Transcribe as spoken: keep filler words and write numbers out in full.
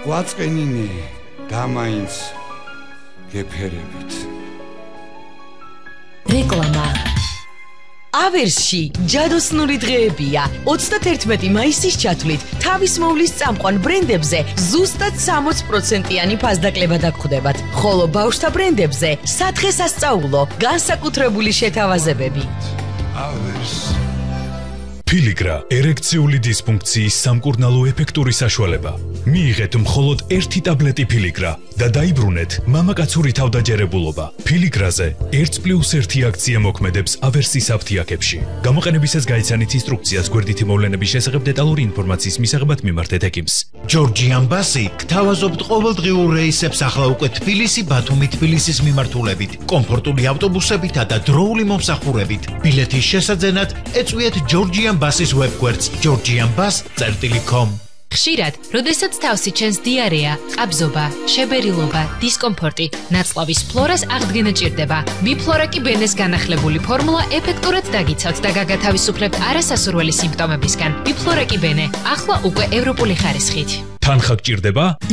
ყვაწყენინე და მაინც გეფერებით. რეკლამა ავერსში ჯადოსნური დღეებია. ოცდათერთმეტი მაისის ჩათვლით თავის მოვლის წამყვან ბრენდებზე ზუსტად სამოცი პროცენტიანი ფასდაკლება დაგხვდებათ, ხოლო ბავშვთა ბრენდებზე სადღესასწაულო განსაკუთრებული შეთავაზებები. ავერს Piligra ერექციული დისფუნქციის სამკურნალო ეფექტური საშუალება. მიიღეთ მხოლოდ ერთი ტაბლეტი Piligra და დაიბრუნეთ მამაკაცური თავდაჯერებულობა. Piligrაზე ერთ პლუს ერთი აქცია მოქმედებს ავერსის აფთიაქებში. გამოყენებისას გაიცანით ინსტრუქციას გვერდითი მოვლენების შესახებ დეტალური ინფორმაციის მისაღებად მიმართეთ ექიმს. ჯორჯიან ბასი გთავაზობთ ყოველდღიურ რეისებს ახლა უკვე თბილისი, ბათუმი, თბილისის მიმართულებით, კომფორტული ავტობუსებითა და დროული მომსახურებით. ბილეთის შესაძენად ეწვიეთ ჯორჯიან ბასის ვებგვერდს georgian bus dot com. ხშირად, როდესაც თავს იჩენს დიარეა, ყაბზობა, შებერილობა, დისკომფორტი, ნაწლავის ფლორას აღდგენა ჭირდება. ბიფლორაკი ბენეს განახლებული ფორმულა ეფექტურად დაგიცავთ და გაგათავისუფლებთ არასასურველი სიმპტომებისგან. ბიფლორაკი ბენე, ახლა უკვე ევროპული ხარისხით. თანხა გჭირდება?